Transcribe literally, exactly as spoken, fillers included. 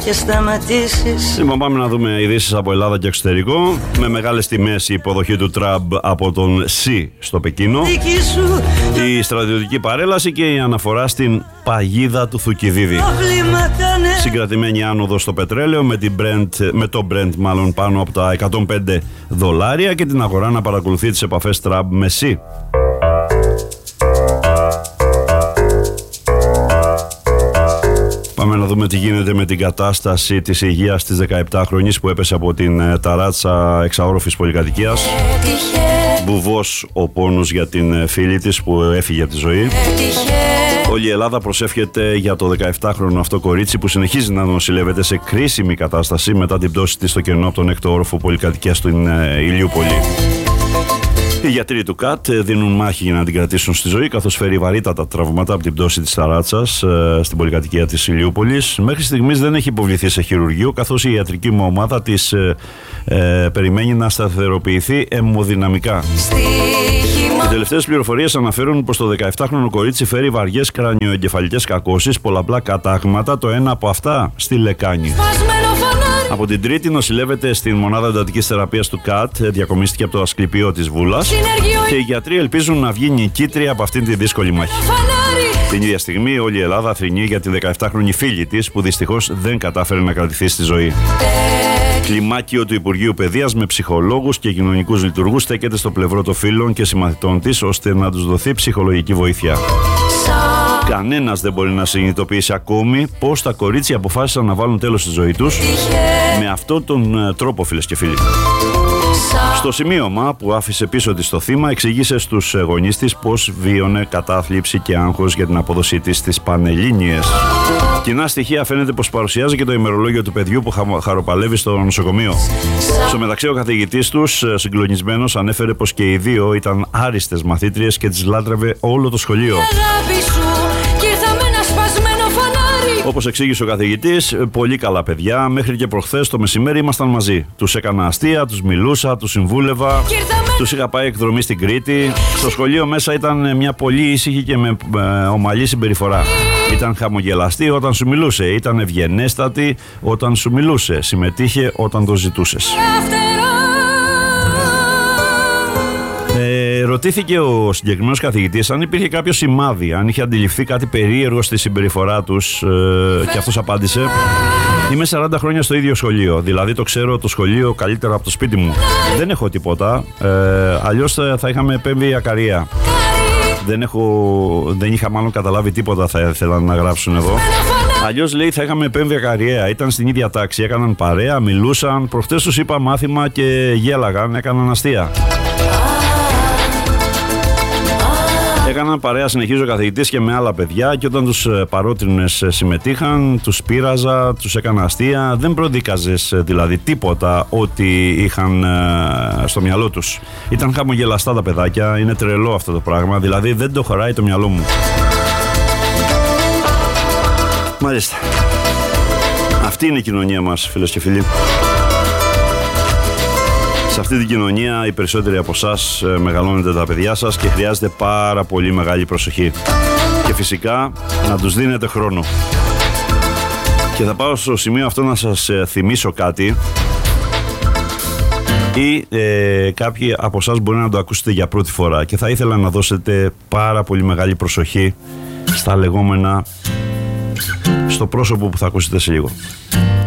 Και σταματήσεις. Λοιπόν, πάμε να δούμε ειδήσεις από Ελλάδα και εξωτερικό. Με μεγάλες τιμές η υποδοχή του Τραμπ από τον Σι στο Πεκίνο, η στρατιωτική παρέλαση και η αναφορά στην παγίδα του Θουκυδίδη. Συγκρατημένη άνοδο στο πετρέλαιο με, την Brent, με το Brent μάλλον πάνω από τα εκατόν πέντε δολάρια και την αγορά να παρακολουθεί τις επαφές Τραμπ με Σι. Πάμε να δούμε τι γίνεται με την κατάσταση της υγείας της δεκαεπτάχρονης που έπεσε από την ταράτσα εξαόροφης πολυκατοικίας. Βουβός ο πόνος για την φίλη της που έφυγε από τη ζωή. Όλη η Ελλάδα προσεύχεται για το δεκαεπτάχρονο αυτό κορίτσι που συνεχίζει να νοσηλεύεται σε κρίσιμη κατάσταση μετά την πτώση της στο κενό από τον έκτο όροφο πολυκατοικίας στην Ηλιούπολη. Οι γιατροί του ΚΑΤ δίνουν μάχη για να την κρατήσουν στη ζωή, καθώς φέρει βαρύτατα τραύματα από την πτώση της ταράτσας ε, στην πολυκατοικία της Ηλιούπολης. Μέχρι στιγμής δεν έχει υποβληθεί σε χειρουργείο, καθώς η ιατρική μου ομάδα της ε, ε, περιμένει να σταθεροποιηθεί αιμοδυναμικά. Οι τελευταίες πληροφορίες αναφέρουν πως το δεκαεπτάχρονο κορίτσι φέρει βαριές κρανιοεγκεφαλικές κακώσεις, πολλαπλά κατάγματα, το ένα από αυτά στη λεκάνη. Από την Τρίτη νοσηλεύεται στην μονάδα εντατικής θεραπείας του ΚΑΤ, διακομίστηκε από το Ασκληπιό της Βούλας και οι γιατροί ελπίζουν να βγει νικήτρια από αυτήν τη δύσκολη μάχη. Την ίδια στιγμή όλη η Ελλάδα θρηνεί για τη δεκαεπτάχρονη φίλη της που δυστυχώς δεν κατάφερε να κρατηθεί στη ζωή. Κλιμάκιο του Υπουργείου Παιδείας με ψυχολόγους και κοινωνικούς λειτουργούς στέκεται στο πλευρό των φίλων και συμμαθητών της ώστε να τους δοθεί ψυχολογική βοήθεια. Κανένας δεν μπορεί να συνειδητοποιήσει ακόμη πως τα κορίτσια αποφάσισαν να βάλουν τέλος στη ζωή τους με αυτόν τον τρόπο, φίλες και φίλοι. Στο σημείωμα που άφησε πίσω της το θύμα, εξηγήσε στους γονείς της πως βίωνε κατάθλιψη και άγχος για την απόδοσή της στις Πανελλήνιες. Κοινά στοιχεία φαίνεται πως παρουσιάζει και το ημερολόγιο του παιδιού που χαροπαλεύει στο νοσοκομείο. Στο μεταξύ, ο καθηγητής τους, συγκλονισμένος, ανέφερε πως και οι δύο ήταν άριστες μαθήτριες και τις λάτρευε όλο το σχολείο. Όπως εξήγησε ο καθηγητής, πολύ καλά παιδιά, μέχρι και προχθές το μεσημέρι ήμασταν μαζί. Τους έκανα αστεία, τους μιλούσα, τους συμβούλευα, τους είχα πάει εκδρομή στην Κρήτη. Στο σχολείο μέσα ήταν μια πολύ ήσυχη και με ε, ομαλή συμπεριφορά. Ήταν χαμογελαστή όταν σου μιλούσε, ήταν ευγενέστατη όταν σου μιλούσε, συμμετείχε όταν το ζητούσες. Ε, ρωτήθηκε ο συγκεκριμένος καθηγητής αν υπήρχε κάποιο σημάδι, αν είχε αντιληφθεί κάτι περίεργο στη συμπεριφορά τους ε, και αυτός απάντησε: είμαι σαράντα χρόνια στο ίδιο σχολείο, δηλαδή το ξέρω το σχολείο καλύτερα από το σπίτι μου. Δεν έχω τίποτα, ε, αλλιώς θα είχαμε επέμβει ακαρία. Δεν, έχω, δεν είχα μάλλον καταλάβει τίποτα, θα ήθελα να γράψουν εδώ. Αλλιώς, λέει, θα είχαμε επέμβει ακαρία. Ήταν στην ίδια τάξη, έκαναν παρέα, μιλούσαν. Προχτές τους είπα μάθημα και γέλαγαν, έκαναν αστεία. Έκαναν παρέα, συνεχίζει ο καθηγητής, και με άλλα παιδιά, και όταν τους παρότρινες συμμετείχαν, τους πείραζα, τους έκανα αστεία. Δεν προδίκαζες δηλαδή τίποτα ότι είχαν στο μυαλό τους. Ήταν χαμογελαστά τα παιδάκια, είναι τρελό αυτό το πράγμα, δηλαδή δεν το χωράει το μυαλό μου. Μάλιστα. Αυτή είναι η κοινωνία μας, φίλες και φίλοι. Σε αυτή την κοινωνία οι περισσότεροι από εσάς μεγαλώνετε τα παιδιά σας και χρειάζεται πάρα πολύ μεγάλη προσοχή. Και φυσικά να τους δίνετε χρόνο. Και θα πάω στο σημείο αυτό να σας θυμίσω κάτι, ή ε, κάποιοι από εσάς μπορεί να το ακούσετε για πρώτη φορά και θα ήθελα να δώσετε πάρα πολύ μεγάλη προσοχή στα λεγόμενα, στο πρόσωπο που θα ακούσετε σε λίγο.